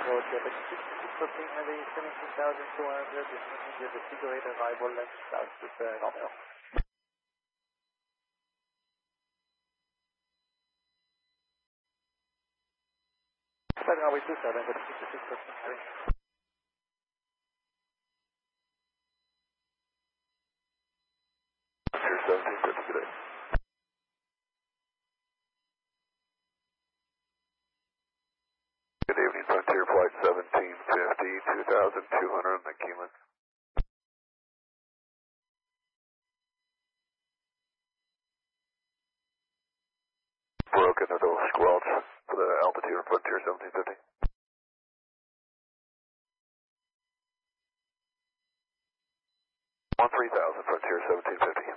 Roger, but 6615 heavy, 17,200, descending with the figure 8 arrival left south to Romeo. Runway 27, but 6615 heavy. Frontier 1750, good day. Good evening, Frontier Flight 1750, 2,200 on the Keyman. Broken at those squelch for the altitude on Frontier 1750. 13,000, Frontier 1750.